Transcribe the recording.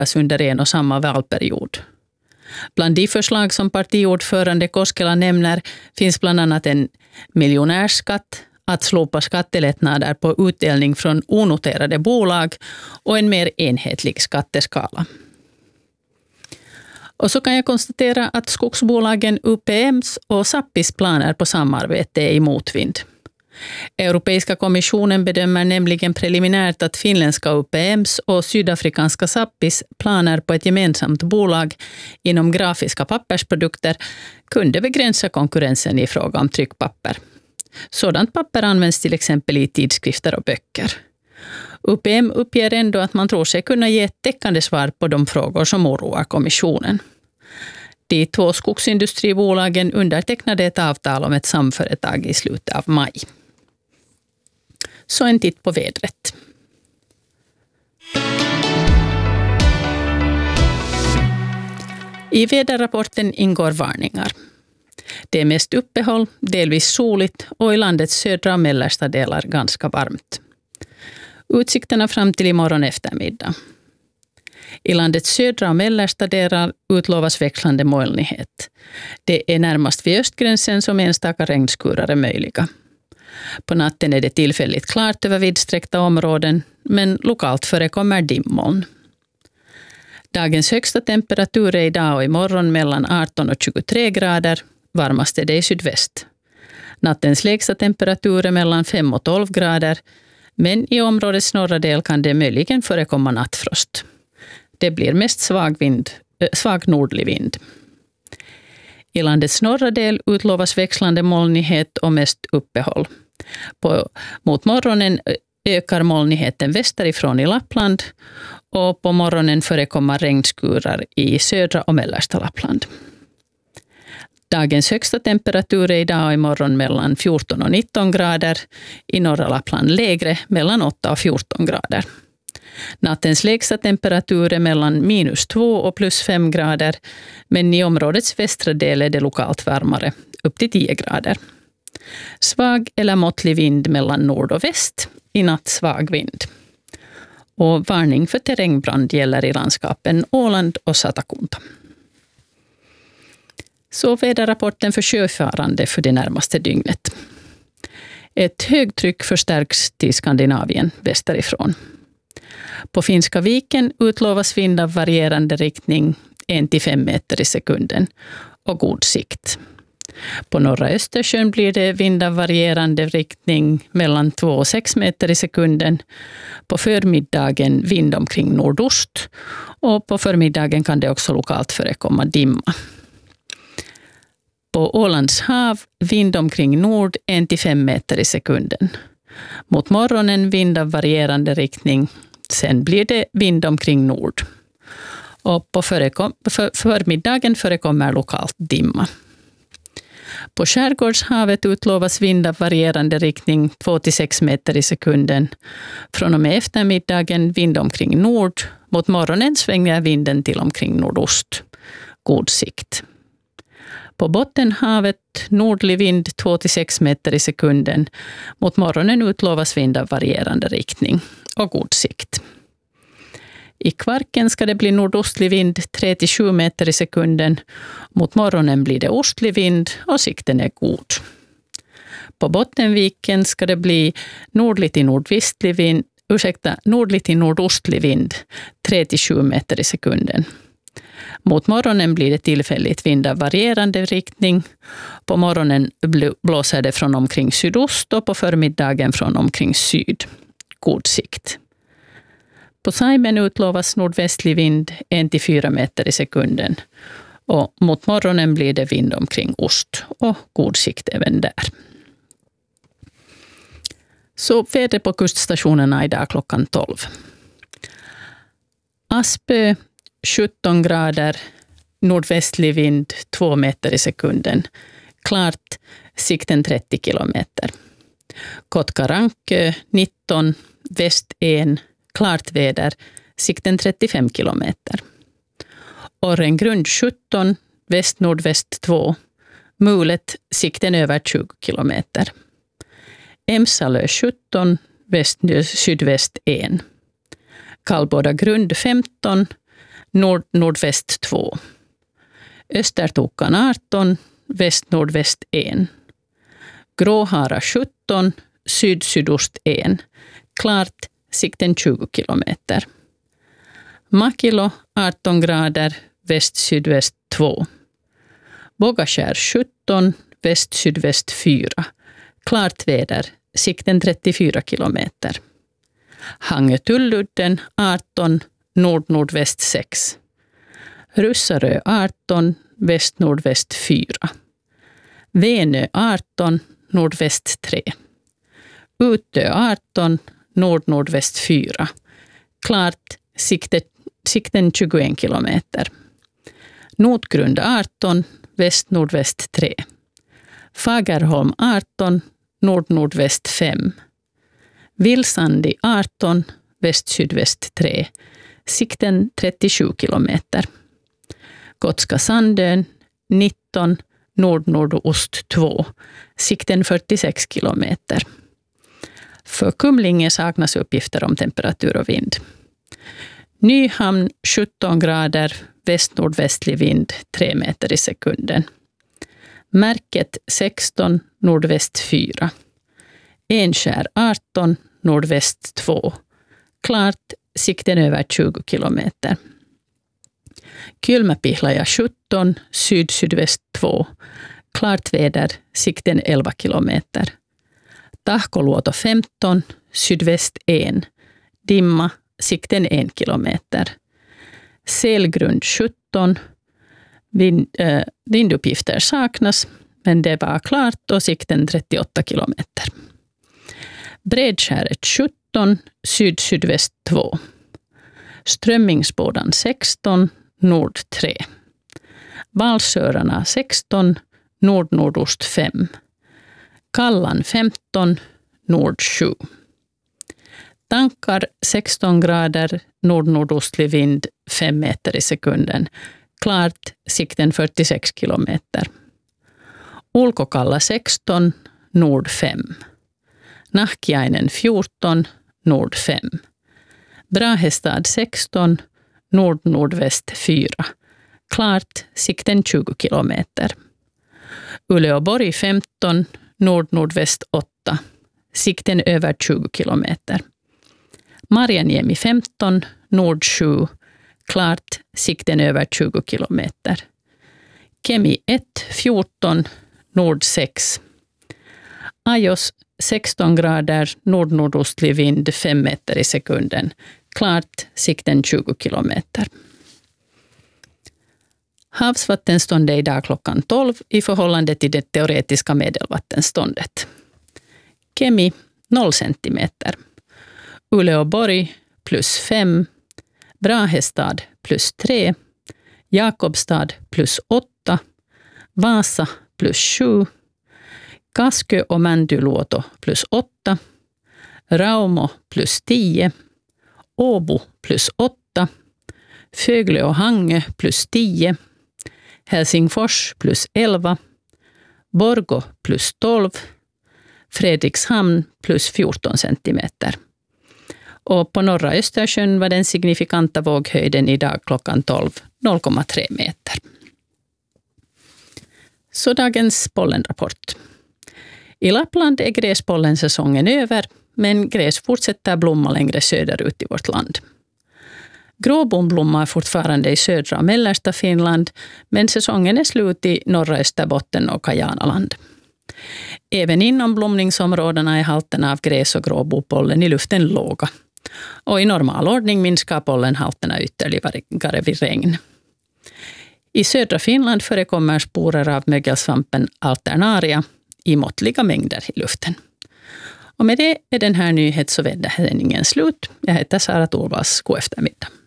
tillämpas under en och samma valperiod. Bland de förslag som partiordförande Koskela nämner finns bland annat en miljonärsskatt, att slopa skattelättnader på utdelning från onoterade bolag och en mer enhetlig skatteskala. Och så kan jag konstatera att skogsbolagen UPMs och Sappis planer på samarbete är i motvind. Europeiska kommissionen bedömer nämligen preliminärt att finländska UPMs och sydafrikanska Sappis planer på ett gemensamt bolag inom grafiska pappersprodukter kunde begränsa konkurrensen i fråga om tryckpapper. Sådant papper används till exempel i tidskrifter och böcker. UPM uppger ändå att man tror sig kunna ge ett täckande svar på de frågor som oroar kommissionen. De två skogsindustribolagen undertecknade ett avtal om ett samföretag i slutet av maj. Så en titt på vädret. I väderrapporten ingår varningar. Det är mest uppehåll, delvis soligt och i landets södra och mellersta delar ganska varmt. Utsikterna fram till imorgon eftermiddag. I landets södra och mellersta delar utlovas växlande molnighet. Det är närmast vid östgränsen som enstaka regnskurar är möjliga. På natten är det tillfälligt klart över vidsträckta områden, men lokalt förekommer dimmoln. Dagens högsta temperatur är idag och imorgon mellan 18 och 23 grader, varmast är det i sydväst. Nattens lägsta temperatur är mellan 5 och 12 grader, men i områdets norra del kan det möjligen förekomma nattfrost. Det blir mest svag nordlig vind. I landets norra del utlovas växlande molnighet och mest uppehåll. Mot morgonen ökar molnigheten västerifrån i Lappland och på morgonen förekommer regnskurar i södra och mellersta Lappland. Dagens högsta temperatur är idag och imorgon mellan 14 och 19 grader, i norra Lappland lägre mellan 8 och 14 grader. Nattens lägsta temperatur är mellan -2 och +5 grader, men i områdets västra del är det lokalt varmare, upp till 10 grader. Svag eller måttlig vind mellan nord och väst, i natt svag vind. Och varning för terrängbrand gäller i landskapen Åland och Satakunta. Så väderrapporten för sjöfarande för det närmaste dygnet. Ett högtryck förstärks till Skandinavien västerifrån. På Finska viken utlovas vind av varierande riktning 1-5 meter i sekunden och god sikt. På norra Östersjön blir det vind av varierande riktning mellan 2 och 6 meter i sekunden. På förmiddagen vind omkring nordost och på förmiddagen kan det också lokalt förekomma dimma. På Ålands hav vind omkring nord 1-5 meter i sekunden. Mot morgonen vind av varierande riktning. Sen blir det vind omkring nord. Och på förmiddagen förekommer lokalt dimma. På skärgårdshavet utlovas vind av varierande riktning 2-6 meter i sekunden. Från och med eftermiddagen vind omkring nord. Mot morgonen svänger vinden till omkring nordost. God sikt. På Bottenhavet nordlig vind 2-6 meter i sekunden. Mot morgonen utlovas vind av varierande riktning och god sikt. I Kvarken ska det bli nordostlig vind 3-7 meter i sekunden. Mot morgonen blir det ostlig vind och sikten är god. På Bottenviken ska det bli nordlig till nordostlig vind 3-7 meter i sekunden. Mot morgonen blir det tillfälligt vind av varierande riktning. På morgonen blåser det från omkring sydost och på förmiddagen från omkring syd. God sikt. På Saimen utlovas nordvästlig vind 1-4 meter i sekunden. Och mot morgonen blir det vind omkring ost och god sikt även där. Så väder på kuststationerna idag klockan 12. Aspö 17 grader, nordvästlig vind 2 meter i sekunden. Klart, sikten 30 kilometer. Kotkarankö 19, väst 1, klart väder, sikten 35 kilometer. Orrengrund 17, väst-nordväst 2, mulet, sikten över 20 kilometer. Emsalö 17, väst-sydväst 1. Kallbåda grund 15, nord-nordväst 2. Östertokan 18, väst-nordväst 1. Gråhara 17, syd-sydost 1. Klart, sikten 20 kilometer. Makilo 18 grader, väst-sydväst 2. Bågaskär 17, väst-sydväst 4. Klart väder, sikten 34 kilometer. Hangö-Tulludden 18, nord-nordväst 6. Russarö 18, väst-nordväst 4. Venö 18, nordväst 3. Utö 18, nord-nordväst 4. Klart, sikten 21 kilometer. Notgrunda 18, väst-nordväst 3. Fagerholm 18, nord-nordväst 5. Vilsandi 18, väst-sydväst 3. Sikten 37 kilometer. Gotska Sandön 19, nord-nordost 2. Sikten 46 kilometer. För Kumlinge saknas uppgifter om temperatur och vind. Nyhamn 17 grader, väst-nordvästlig vind 3 meter i sekunden. Märket 16, nordväst 4. Enskär 18, nordväst 2. Klart, sikten över 20 kilometer. Kylmäpihlaja 17, syd-sydväst 2. Klart väder, sikten 11 kilometer. Tahkoluoto 15, sydväst 1. Dimma, sikten 1 kilometer. Selgrund 17. Vinduppgifter saknas, men det var klart och sikten 38 kilometer. Bredskäret 17, syd-sydväst 2. Strömmingsbådan 16, nord 3. Valsörarna 16, nord-nordost 5. Kallan 15, nord 7. Tankar 16 grader, nord-nordostlig vind 5 meter i sekunden. Klart, sikten 46 kilometer. Ulkokalla 16, nord 5. Nahkiainen 14, nord 5. Brahestad 16, nord-nordväst 4. Klart, sikten 20 kilometer. Uleåborg 15, nord-nordväst 8. Sikten över 20 kilometer. Marjaniemi 15, nord 7. Klart, sikten över 20 kilometer. Kemi 1, 14, nord 6. Ajos 16 grader, nord-nordostlig vind 5 meter i sekunden. Klart, sikten 20 kilometer. Havsvattenståndet idag klockan 12 i förhållande till det teoretiska medelvattenståndet. Kemi 0 centimeter. Uleåborg +5. Brahestad +3. Jakobstad +8. Vasa +7. Kaskö och Mäntyluoto +8. Raumo +10. Åbo +8. Fögle och Hangö +10. Helsingfors +11. Borgå +12. Fredrikshamn +14 centimeter. Och på norra Östersjön var den signifikanta våghöjden idag klockan 12 0,3 meter. Så dagens pollenrapport. I Lappland är gräspollensäsongen över, men gräs fortsätter blomma längre söderut i vårt land. Gråbom blommar fortfarande i södra och mellersta Finland, men säsongen är slut i norra Österbotten och Kajanaland. Även inom blomningsområdena är halterna av gräs- och gråbopollen i luften låga. Och i normal ordning minskar pollenhalterna ytterligare vid regn. I södra Finland förekommer sporer av mögelsvampen alternaria i måttliga mängder i luften. Och med det är den här nyhets- och vädersändningen slut. Jag heter Sara Torvas. God eftermiddag.